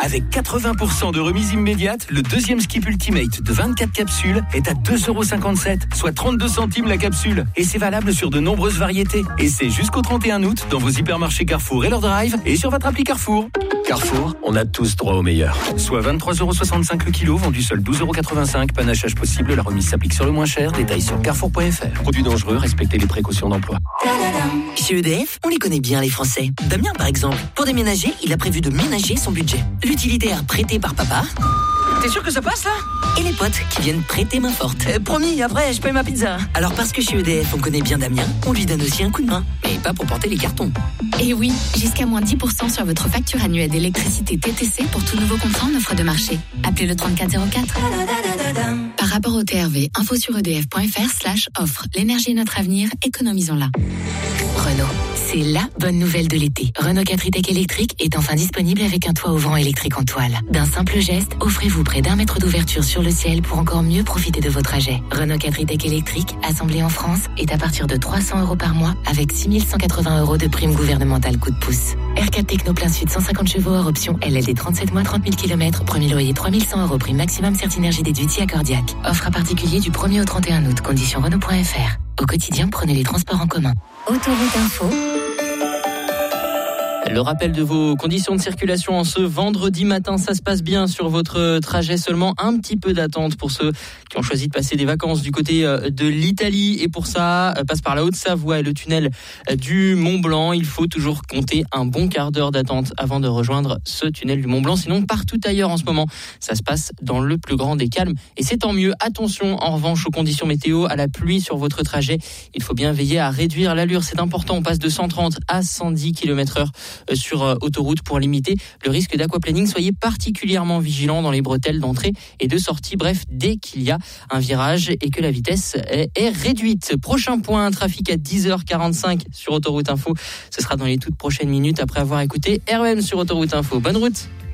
Avec 80% de remise immédiate, le deuxième Skip Ultimate de 24 capsules est à 2,57 €, soit 32 centimes la capsule. Et c'est valable sur de nombreuses variétés. Et c'est jusqu'au 31 août dans vos hypermarchés Carrefour et leur drive et sur votre appli Carrefour. Carrefour, on a tous droit au meilleur. Soit 23,65 € le kilo, vendu seul 12,85 €. Panachage possible, la remise s'applique sur le moins cher. Détails sur carrefour.fr. Produit dangereux, respectez les précautions d'emploi. Chez EDF, on les connaît bien les Français. Damien par exemple, pour déménager, il a prévu de ménager son budget. L'utilitaire prêté par papa. T'es sûr que ça passe là ? Et les potes qui viennent prêter main forte. Promis, après je paye ma pizza. Alors parce que chez EDF on connaît bien Damien, on lui donne aussi un coup de main. Mais pas pour porter les cartons. Et oui, jusqu'à moins 10% sur votre facture annuelle d'électricité TTC pour tout nouveau contrat en offre de marché. Appelez le 3404. Par rapport au TRV, info sur edf.fr/offre. L'énergie est notre avenir, économisons-la. Renault, c'est la bonne nouvelle de l'été. Renault 4 e-Tech électrique est enfin disponible avec un toit ouvrant électrique en toile. D'un simple geste, offrez-vous près d'1 mètre d'ouverture sur le ciel pour encore mieux profiter de vos trajets. Renault 4 e-Tech électrique, assemblé en France, est à partir de 300 € par mois avec 6 180 € de prime gouvernementale coup de pouce. R4 Techno plein sud 150 chevaux hors option LLD 37 mois 30 000 km, premier loyer 3 100 € prime maximum Certinergie déduit accordiaque. Offre à particulier du 1er au 31 août, conditions Renault.fr. Au quotidien, prenez les transports en commun. Autoroute Info. Le rappel de vos conditions de circulation en ce vendredi matin, ça se passe bien sur votre trajet, seulement un petit peu d'attente pour ceux qui ont choisi de passer des vacances du côté de l'Italie, et pour ça, passe par la Haute-Savoie et le tunnel du Mont-Blanc. Il faut toujours compter un bon quart d'heure d'attente avant de rejoindre ce tunnel du Mont-Blanc, sinon partout ailleurs en ce moment, ça se passe dans le plus grand des calmes, et c'est tant mieux. Attention en revanche aux conditions météo, à la pluie sur votre trajet, il faut bien veiller à réduire l'allure, c'est important, on passe de 130 à 110 km/h sur autoroute pour limiter le risque d'aquaplaning. Soyez particulièrement vigilants dans les bretelles d'entrée et de sortie, bref, dès qu'il y a un virage et que la vitesse est réduite. Prochain point, trafic à 10h45 sur Autoroute Info. Ce sera dans les toutes prochaines minutes après avoir écouté REM sur Autoroute Info. Bonne route.